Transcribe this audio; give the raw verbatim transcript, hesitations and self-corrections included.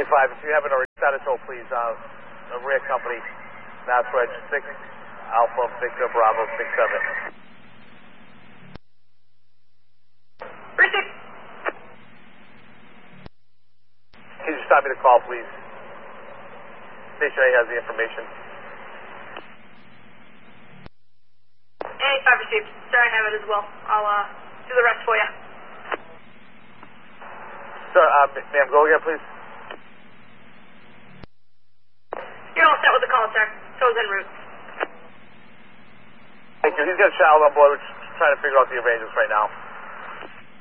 five, if you haven't already, status hold, please. Uh, a rear company, Mass Wedge six, Alpha Victor Bravo six seven. three six. Can you stop me the call, please? Station A has the information. A five received. Sir, I have it as well. I'll uh, do the rest for you. Sir, uh, ma'am, go again, please. You're all set with the call, sir. Toes en route. Thank you. He's got a child on board. We're trying to figure out the arrangements right now.